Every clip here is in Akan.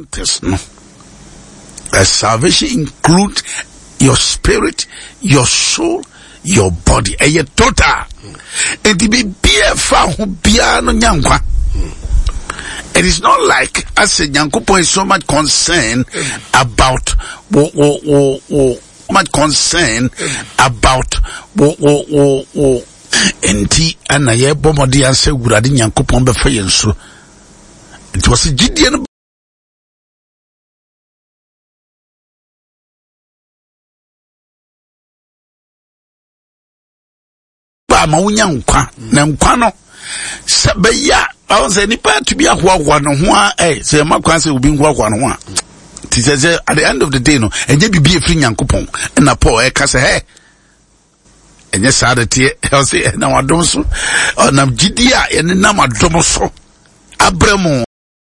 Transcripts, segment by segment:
Adventist, no. Salvation includes your spirit, your soul, your body, and your total. And to be it is not like I said, Nyankopo is so much concerned about much concern about enti anaye bomodi anse wurade Nyankopon be fa yenso. It was a Gideon ba ma wonya nkwa na nkwa no sebeya I say nipa to be a hwa no ho say makwa say obi hwa no ho a ti say at the end of the day no enye bibie free Nyankopon na Paul e ka say hey enye saade tie I say na wadom so na gidi a ene na madom so abramo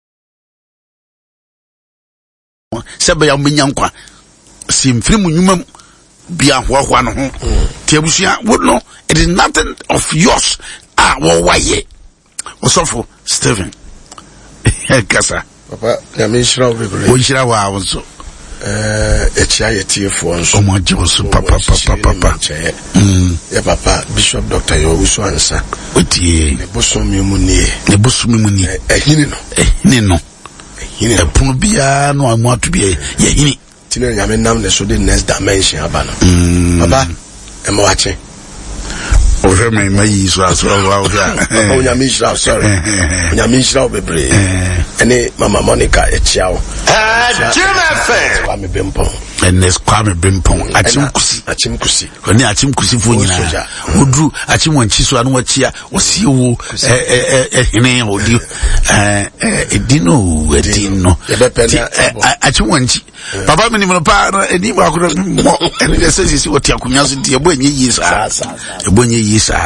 sebeya menya nkwa simfiri mu nyumam bia hwa no ho ti abusua would know it is nothing of yours waye Osofo Stephen Kasa Papa ya mishra obebre o yira wa wonso echia yetiefo nso omaje oso papa ya papa Bishop Dr. Yowusu Ansa otie ne bosomi mu nie ehini no epunu bia no amuatu bia yehini tine nyame nam ne so the next dimension abana papa emoache Oje me mayi so aso Onyamishra sorry Onyamishra obebre ene mama Monica echiao Kwame Bempong enes Kwame Bempong achimkusi oni achimkusi fo nyina odru achimwanchi so anu wachia osiewo hene odi edino achimwanchi papa mini mo pa eni ba ko mo ene sesi woti akunya so die bo enye yisa ebonye yisa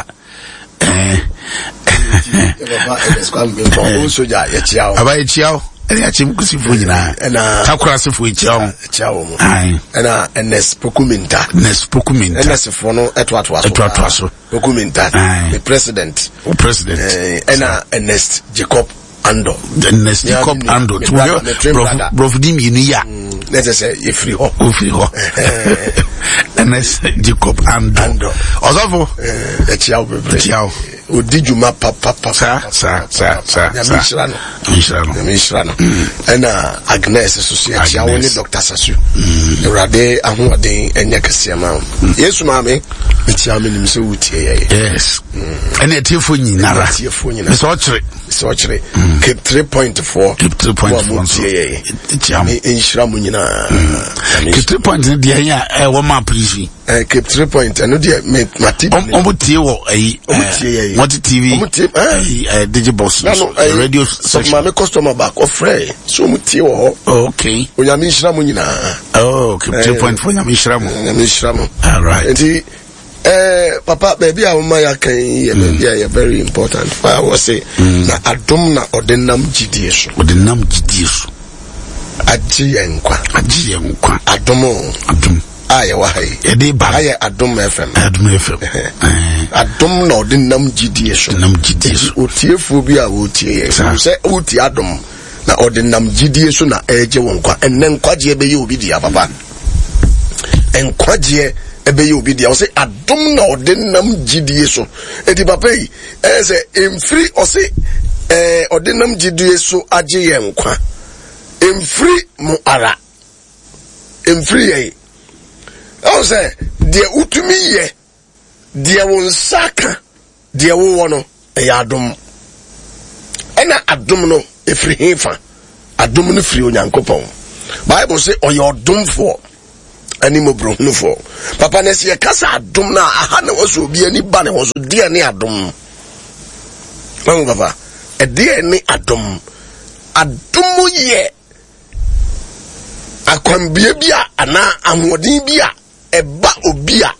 papa enes Kwame Bempong o soja echiao aba echiao ene achimkusi fo nyina takura se fo echiao mo ena enes pokuminta enes fo no etwatwa so pokuminta the president ena enes Jacob Ando Brofdim Yunia let's say free ho enes Jacob Ando ozofo echiao bebre odijuma papa Mishra no ena Agnes Associate awoni Dr. Sasu Eurade ahoden enya kesiama Yesu maame etia me nimse wutie yes ena etiefo nyinara so ochire keep 3.4 etia me enhira mu nyina keep 3 de ya wo ma privi keep 3 eno de mati omutie wo what TV Digiboss radio section mama customer back ofre so mutie wo okay Onyamishra mu nyina okay 2.4 Onyamishra mu all right enti papa baby a woman ya kan ye very important I was say na adom na odenam gidie so aji enkwa adom aye wa hai ede ba aye Adom FM Adom no de nam gidie so otiefu bi a wotie se wotie Adom na ode nam gidie so na eje wonkwa enne nkwaje ebe ye obi dia papa enkwaje ebe ye obi dia o se Adom na ode nam gidie so edi papa yi se emfiri o se ode nam gidie so age ye nkwa emfiri mu ara emfiri ye I say, dear utumi ye, dear won saka, dear wono, a yadum. Ena adum no, a free hefa, adum no free Nyankopon. Bible say, or your dum for, any more bro no for. Papa Nessia Casa adum na, ahana was will be any banner was dear near adum. Long papa, a dear ne adum. Adum ye. Akwambie bia ana amodin bia eba obia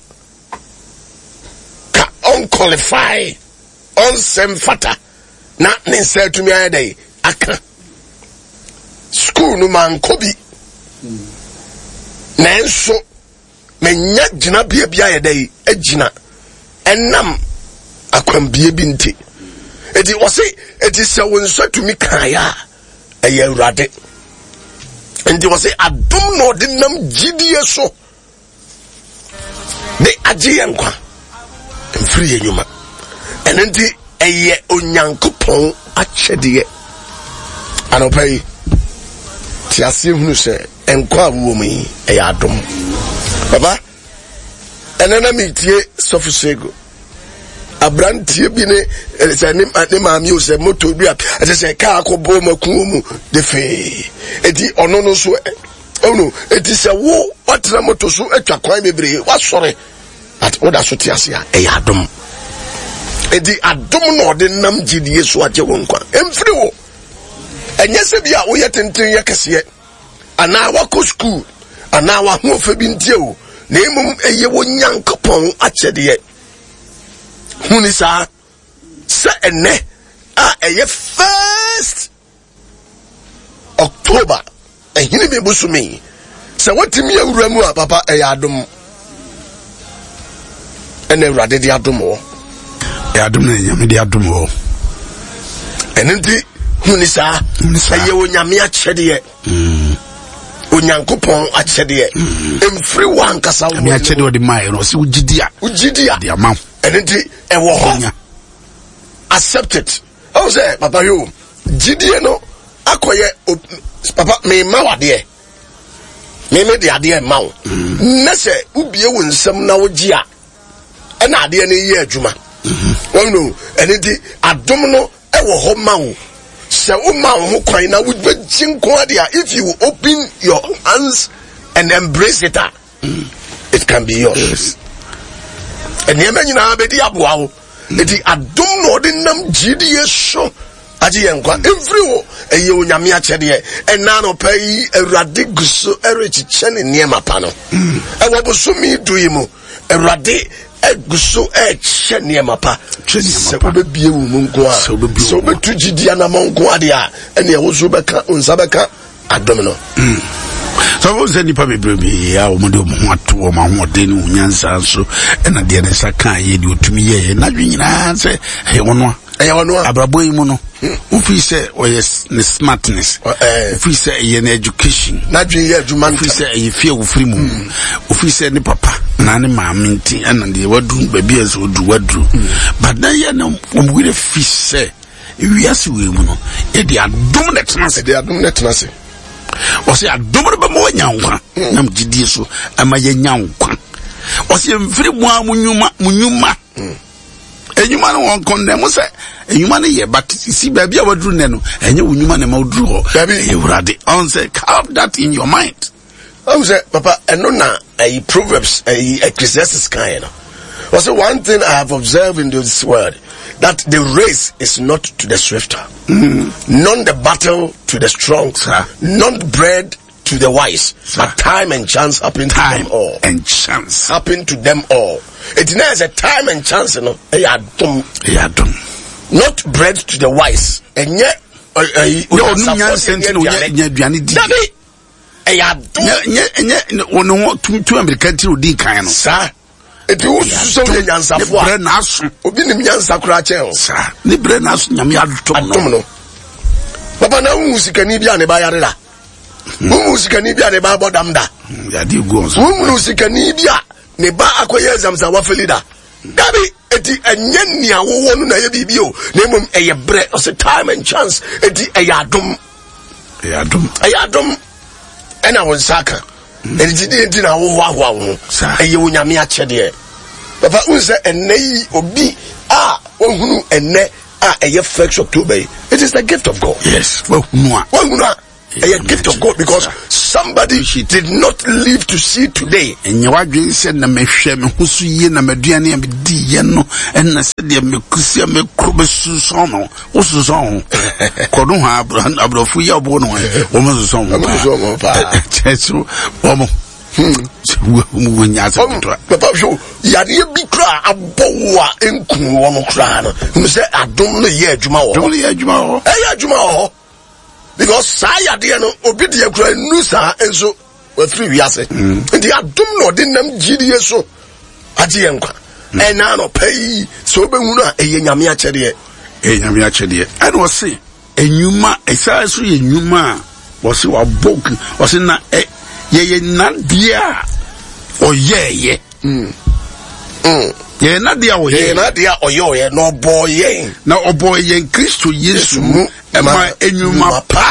ka unqualified unsemfata na nense tumi ayedai aka school no man kobi na enso menya gina bia ayedai agina enam akwambie bi nti eti wose eti se wonso tumi kan ya eye urade And they was say adom no de nam gidie so de agye nkwa mfiri enyuma eno nti eye onyankopon akyede anopai ti ase hunu se nkwa wo mu eye adom baba enana mitie sofisego abrantie bi ne se ne maami o se moto bi a se ka akobo maku mu de fe edi ono no so ono edi se wo watra moto so atwa kwan bebre wasore at oda so ti ase a adom edi adom no de nam gidie so agye wo nkwa emfiri wo enye se bi a wo yetenten yakese ana wako school ana wa ho fa bi ntie wo na emum eye wo nyankopon akyede hunisa se ene a eye 1st October ehini be busumi se watimi awura mu a papa eye adom ene awrade de adom wo adom na nyame de adom wo enenti hunisa eye wo nyame akyede onyankopon akyede emfiri wan kasa wo me akyede wo de mai no se ugidia de amam enenti ewo ho accept it o say papa yo gidie no akoye papa me mawade me de ade ma wo na se ubie wo nsam na wo gia na ade na yi adwuma wonu enenti adom no ewo ho ma wo se o ma ho kwan na wo jinko ade if you open your hands and embrace it it can be yours. And ye nyina be di aboa wo edi adom no de nam gidie so agye nkwa every wo eye onyame akyede ena no pai awrade guso erechiche ne niema pa no ewo bosomi duimu awrade eguso eche niema pa se obebie wo munko a se obetu gidie na monko ade a ene wo so beka onsa beka adom no so wo ze nipa bebrebe ya wo mo ato ma ho de ne unyansa so na de ne saka ye de otumi ye na dwunyina se he wono abrabo yi mu no ufi se oyes ne smartness ufi se ye ne education na dwen ye adwuma ufi se ye fie wo free mu ufi se ne papa na ne maame nti na de wadu baby as wadu but na ye no wo we fi se wiase we mu no e de adom ne tenase wasi adomre ba mo nyankwa nam gidie so ama ye nyankwa wasi mfiri mu amunyuma enyuma no won condemn se enyuma no ye but si ba bia wadru ne no enye unyuma ne ma wudru ho e urade on say have that in your mind. I say papa eno na Proverbs Ecclesiastes kind was one thing I have observed in this word, that the race is not to the swifter, not the battle to the strong, not bread to the wise, but time and chance happen to them all. And chance happen to them all. It is a time and chance, you know. Not bread to the wise, and yet if you so nyansafo a na aso obi nim nyansa kura chen sa ni bre na aso nyame adom no papa na musikani bia ne ba yare da musikani bia ne ba bodam da ya di go so musikani bia ne ba akoye zamza wa felida dabi eti enye nia wo no na ye bibi o na mum eye bre o se time and chance eti ayadom ena won saka enti na wo hwa wo eye wonyame akyede papa unse enei obi a ohunu enne a eye 1st October it is the gift of God. Yes, wahunu a gift of God, because somebody did not live to see today. And you are doing said na mehwe me husu ye na meduane am di ye no en na said ye me kusia me krobesu so no usu so kodun ha abrofu ye obo no wo mo so pa chesu wo mo papa show yade bi kra abowa enku wo no kra no say adom no ye adwuma wo adwuma because sayade no obi de kra nusa enso we free wiase ndi adom no de nam gidie so agye enkwa ena no pay so obehunu a eye nyame akyede and we say enyuma esa so enyuma was wa book was na ye na dia oyeye ye na dia oyeye na dia oyoye no boye na oboye Kristo Yesu mu ema enwuma pa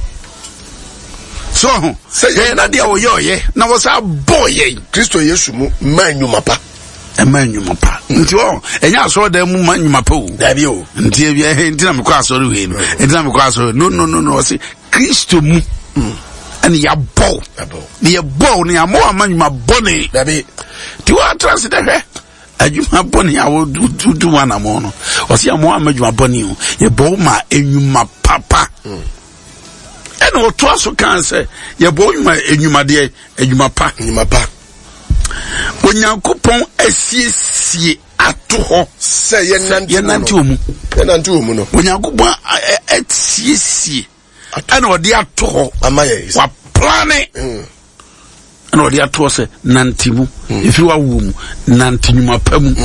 so ye na dia oyeye na was a boye Kristo Yesu mu ma enwuma pa emanwuma pa nti o enya so da mu manwuma pa o da bi o nti e nti na mekwa so we no nti na mekwa so no say Kristo mu and ya bow the bow ni amo amanwuma boni da bi ti wa transit he adwuma boni a wo do one amo no o say amo amanwuma boni o ye bow ma enwuma papa and o to aso kan say ye bow ma enwuma de enwuma pa Onyankopon asiesie ato ho se yenanti omu no Onyankopon asiesie ana odi ato ho amaye wa plane ana odi ato se nantimu ifi wa wum nantinuma pam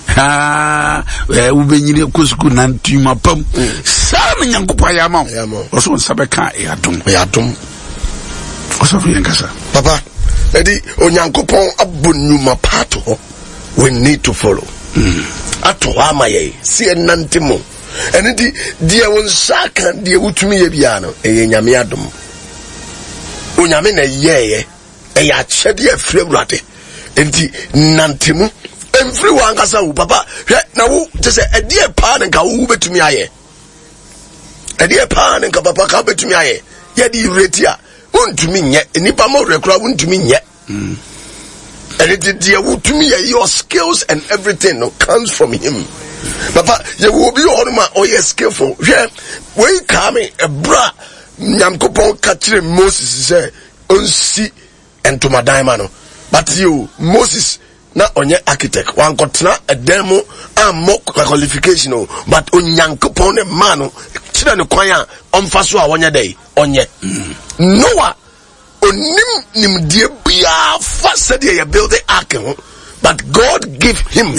ubenyire kusuku nantinuma pam sa Onyankopon ya ma oso nsabeka ya dum oso fiyenkasa papa Edi Onyankopon abunuma pato we need to follow. Ato amaye si enantimo. Eni dia won saka dia wutumi ye bia no nyame adom. Onyame na yeye ya chede afri awurade. Enti nantimo emfri wankasa wo papa hwe na wo tese edi pa ne ka wo betumi aye. Edi pa ne ka papa ka betumi aye. Ye di retia untumi nye nipa mo rekura untumi nye and it wutumi your skills and everything no comes from him papa you will be all my or you skillful we come a bra Nyankopon kachire Moses say onsi entoma diamond but you Moses na onye architect wan kotena edemo ammo qualification but Onyankopon ne man kire ne kwan a omfa so a wonye dey onye Noah onim nimdie bia fa said ye build the ark but God give him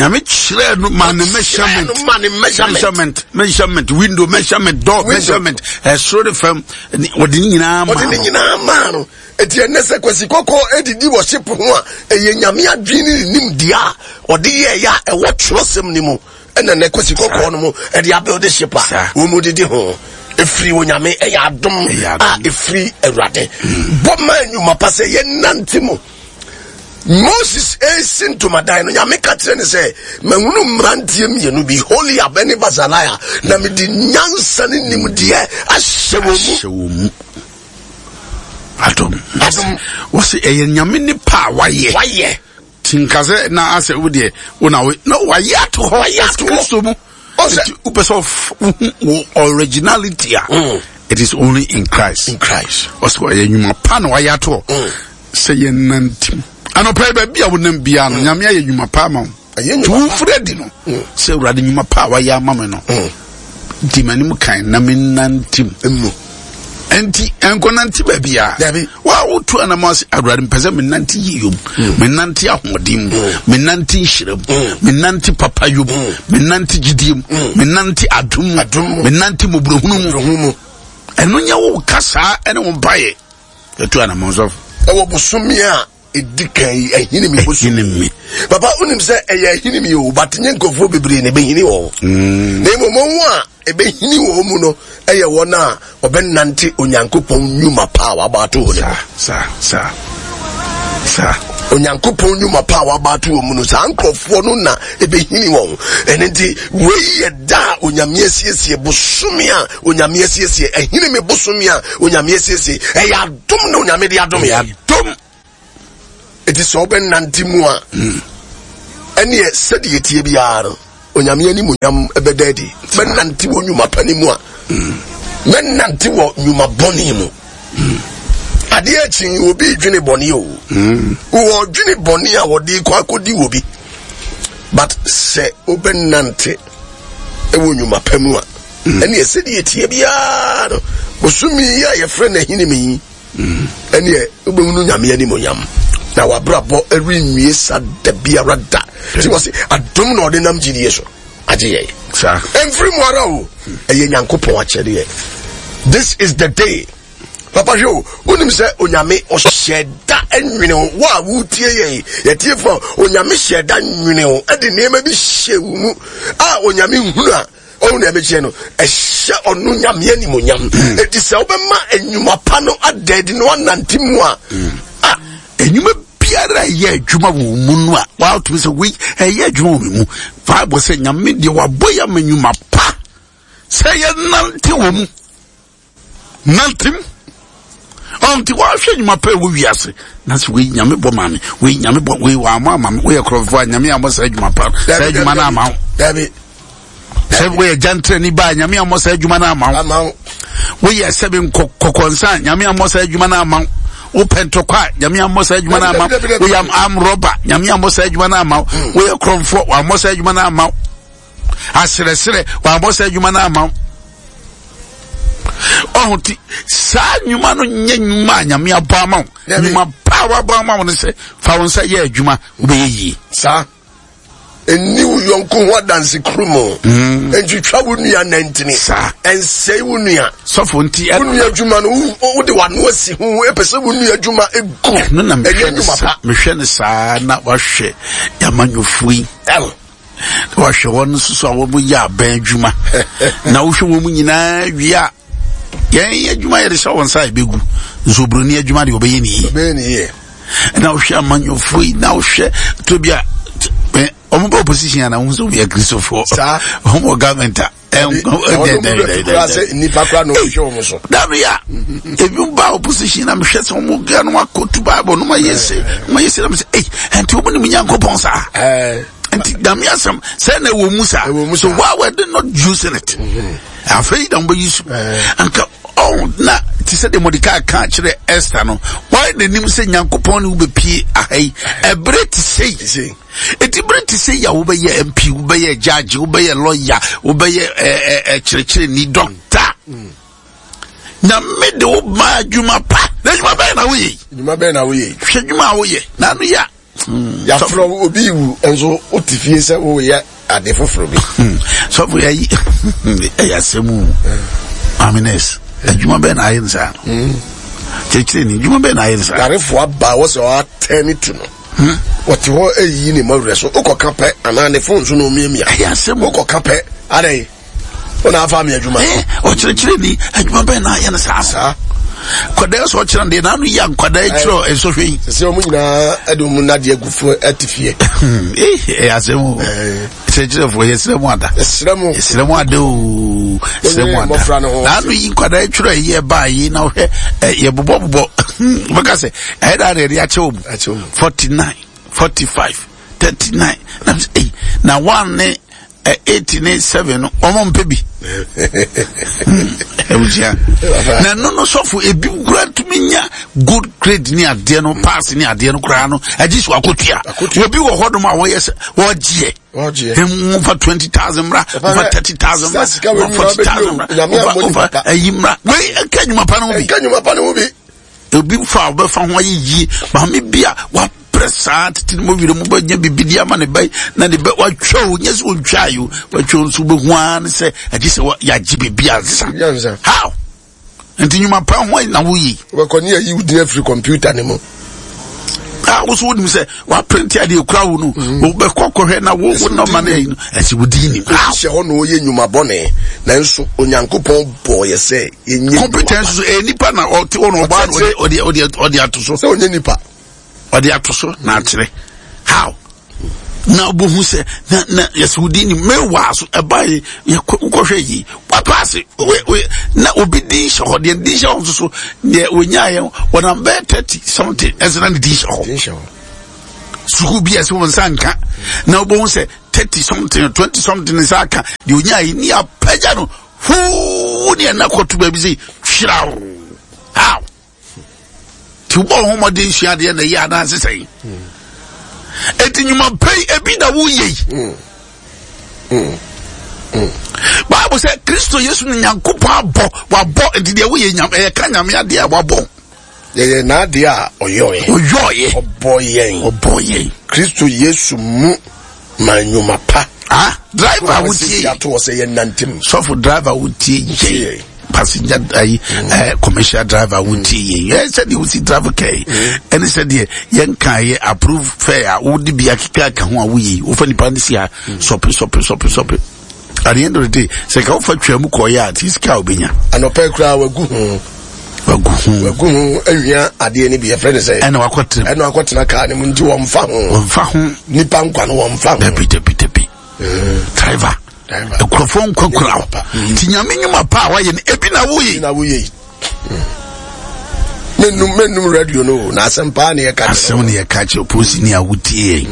measurement window measurement door measurement so the firm odini nyina ma eti enese kwesi koko edidi worship ho a enyame adwini nimdia ode ye ya e wo trosem ni mu ena ne kwesi koko no mu e dia build ship a wo mu didi ho efri wonyame e ya dom a efri awurade bo manwuma pase ye nantimo Moses esin to madai no nyame ka kire ne se manhunu mrantie mienu bi holy abeni bazalaya na me di nyansa ne nimdie ahyewo mu Adam wasi nyame ni pa waye tinkaze na ase wode una we no waye to ho Kristo mu of originality it is only in Christ wasi waye nyuma pa na waye to say yenantim anopa ba bia wonam bia no nyame aye nyuma pa ma tu fredi no say urade nyuma pa waye amame no di manim kan na menantim enti enkonanti ba bia wa wotu anamase awurade mpese menanti yiyom menanti ahodim menanti nhirem menanti papayom menanti gidiem menanti adum menanti mobrohunu eno nya wo kasa ene wo baye etu anamase ewo bosomia edikan ehini mi bosumi papa unim se ehini mi o but nyenkofo bebre ne behini wo na momo a ebehini wo mu no eye wona obenante Onyankopon nyuma power about wo sa Onyankopon nyuma power about wo mu no sa nkofo no na ebehini wo enenti we ye da onyame asiesie bosumi a onyame asiesie ehini mi bosumi a onyame asiesie eya dom na onyame de adom ya dom it is open nantimua ene said yetie biara onyame ani munyam ebedadi men nanti wo nyuma panimu a men nanti wo nyuma boni mu ade achin obi dwene boni o wo dwene boni a wodi kwa akodi obi but se open nanti e wo nyuma pamu a ene said yetie biara osumi ya ye frɛ na hinimi ene obehunu nyame ani munyam na wabrabo erinwie sa da biara da ti wose adom na odinam gidie so ageye sa every morrow eye Nyankopon a kyere. This is the day papa jo unim se onyame o hyeda anwene wo a wutie ye tie fo onyame hyeda nwene o e de nema bi hye mu a onyame hunu a o na be che no e hye onu nyame anim onyam e ti se obema enwuma pa no adedi no nantimu a enwuma biara ye adwuma wo mu no a wa to se we ye adwuma wo mu Bible say nyame de waboya manwuma pa se ye nanti wo mu nantim onti wa hwe nyuma pa wo wiase na se we nyame bo mame we nyame bo we wa mama we krofo nyame amosa adwuma pa se adwuma na ama dabi se we jantre ni ba nyame amosa adwuma na ama we ye sebe kokonsa nyame amosa adwuma na ama wo pentokwa nyame amosa adwuma na ama we am roba nyame amosa adwuma na ama we krofo wa amosa adwuma na ama asresere wa amosa adwuma na ama ti sa nyuma no nye nyuma nyame abama nyuma power abama won se fa won sa ye adwuma obeyi sa eni uyonko ho dance krumo entwitwa wonua nantini sa ensei wonua sofo nti wonua adwuma no wo de wano asi ho epese wonua adwuma egu no na mehwe ne sa na wahwe yamanyofui wahwe won so awo bu ya ban adwuma na wohwe wo mu nyina wia yen adwuma ye de so won sa ebegu zobroni adwuma de obeye ni na wohwe amanyofui na wohwe tobia omo opposition na unzo be Christopher omo government ni pakra no show mo so dabia ebi ba opposition na mhwe se omo ga no akotu bible no ma yese na say enti omo ni munyankopon sa enti damia sam say na wo musa so why we did not using it afei don be use anka na ti se de Mordecai kan kire Esther no why the nim se nyankopon no be pie ahai ebre ti sei eti bre ti sei ya wo be ye MP wo be ye judge wo be ye lawyer wo be ye kire ni doctor na me de wo ma adwuma pa na adwuma be na wo ye adwuma wo ye na no ya ya fro obi wu enso otifie se wo ye ade foforo bi so for ye ya semu amines adwuma be na ayin sa chekire ni adwuma be na ayin sa garefo aba wo se o atani tu no what ho eyi ni mawre so okoka pe ana ne phone so no miamia ya semu okoka pe adai ona afa mi adwuma o chekire ni adwuma be na ayin sa kwada so kire ndi na no ya kwada kire enso hwen se o mu nyina adum na de agufo atifie ya semu chekire fo yesremu ada yesremu ada o na no yi kwada kire ye ba yi na hwe ye bobo baka se e da re ya chewo 49 45 39 na one ne 87 omo mpebi ebuja na no so for ebi grant minya good grade ni ade no pass ni ade no kra no agisu akotua obi wo hodom a wo yes wo gie for 20,000 mra for 30,000 for 40,000 ayimra we kanyuma pa no bi obi fa obefa ho yi ma me bia wa present ti mo wire mo banya bibidi ama ne bai na ne ba wa twa nyese wo twa yo wa twa nso be huan se agise ya gibebi ansa how enti nyuma pa ho na wo yi we koni ayi wo din free computer ne mo wo so wodim se wa print ya de kura wo no wo be kokkohwe na wo no ma na yi esi wo din ni hye ho no ye nyuma bone na nso onyankopon bo ye se yenye competence so enipa na o ti ono ba odi atoso se onye nipa odi atoso na atere how na obohu se na yesudi ni mewa so ebaye ye kokkohwe yi wa pass we na obidi sho de di sho so ne onyaye wona be 30 something ezra di sho suku bi ese won sanka na obohu se 30 something 20 something saka de onyaye ni apaja no hu ni na kotu ba bi sei hwiraw how ti bo ho modin hia de na ya na sesai eti nyuma pay ebi da wo ye Bible say Kristo Yesu ni nyankopon wabo enti de wo ye nyam ka nyame ade a wabo ye na ade a oyoye oboye Kristo Yesu mu manyuma pa driver wutie ya to say ye nantem so for driver wutie passenger commercial driver wuti ye said you see driver kai and said ye yen kai approve fair would be a kika ka ho awi wo fa nipa nsia stop at the end of the day say ka fa twam ko ya tis ka obenya anopa kura wagu awia ade ni be friend say and wakotena ka ne munti wo mfa ho nipa nkwa no wo mfa debi driver ekrofon kokura ti nyame nyuma pa wa ye ebi na wuyi menum radio no na asempa ne ye ka che posi ni awutie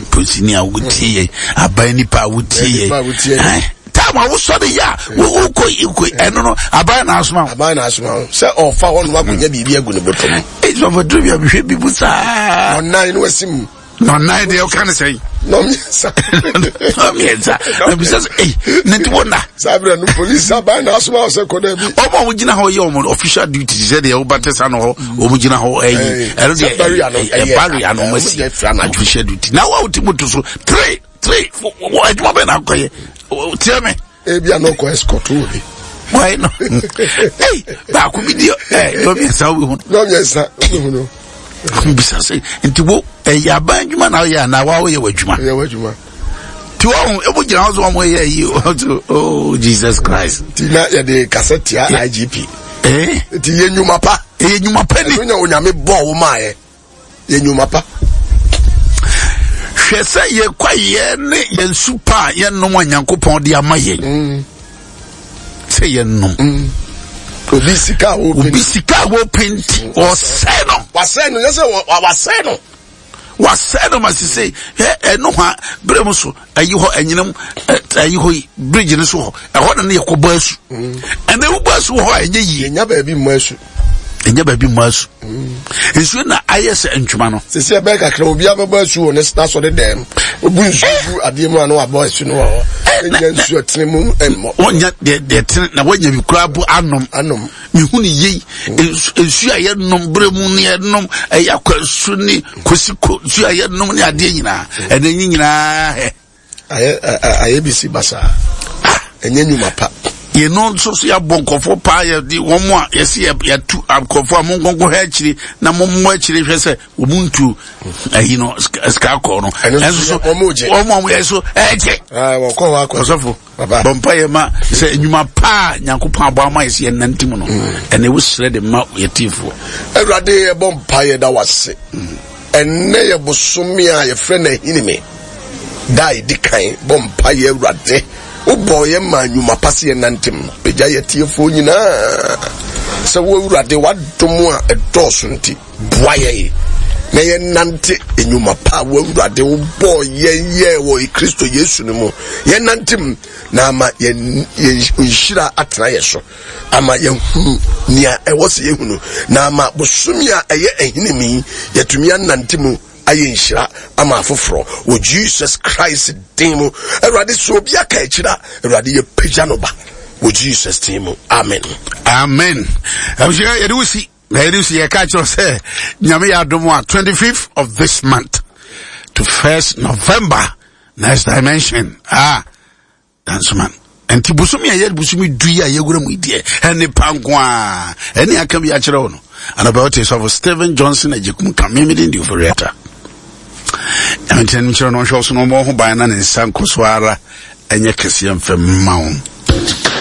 abai ni pa awutie tama wo so de ya wo ko eno no abai na asoma se ofa won wa kunya bibi agu ne betom e so for trivia bi hwe bibu sa online no wasim no nine de o kan say no miensa na bisa nti wona sabra no police abai na asoma se ko da bi omo wugina ho ye omo official duty say de o batesa no ho omo gina ho ero de barrier no masi official duty na wa utimutu so 3 what aduma be na koye tell me bia no ko escort wo bi why no ba ku video no be sa we hu no bisa say nti wo ya ba aduma na ya na wa wo ye waduma ti wo e gina ho so mo ye yi oh Jesus Christ ti na ya de cassette ya IGP ti ye nyuma pa ni nya onyame bo wo ma ye nyuma pa hwese ye kwaye ne ye super ye no Nyankopon de amaye se ye no obisika wo penti o seno waseno waseno masise eno ha brem so ayi ho anyinam ayi ho bridge ne so ho ho na ye ko basu ene wo basu ho enye yi nya ba bi mmasu esu na ayese ntwuma no sese be kakra obi ababa asu ne sta so de dem obunsu ade mu anu abo asu no ho enya nsu atene mu emmo wonya de tene na wonya bi kura bu anom mihu ni yi esu aye nom bremu ni enom eya kwasu ni kosiko esu aye nom ni ade nyina ene nyina aye bisi basa enye nyuma pa ye no so ya bonkofo pa ya di womo a yesi ya tu akofo amongongo ha chiri na mommo a chiri hwese omuntu ayi no ska ko no enso omo yeso eje wo ko wa ko sofo bompa ye ma se enyuma pa Nyankopon abo ama yesi enantim no ene wo sire de ma yetifo Awurade ye bompa ye da wase enne ye bosumi a ye fre na hinime dai dikan bompa ye Awurade Uboye manyuma pasi nantim peja yetiefo nyina se wo Awurade wadomo a edoso nti boaye na ye nante enyuma pa wo Awurade uboye wo Kristo Yesu ne mu ye nantim na ama ye nhira atena ye so ama ye hu nia ewose ye hunu na ama bosumi a eye ehinimi yetumi anantimu ayenshira ama afoforo wo Jesus Christ demo Awurade so bia ka ekira Awurade ye pagya no ba wo Jesus demo amen abusha yedusi ye ka cho say nyame ya domo 25th of this month to 1st November next dimension dance man enti busumi ye busumi duya ye gura mu idie ene pankwa ene aka bi a kire wo no and about it of Stephen Johnson ejekum kamemidi ndi oforiata Enten no show so no mo ho ban na nsa nkoswara enye kese mfem ma wo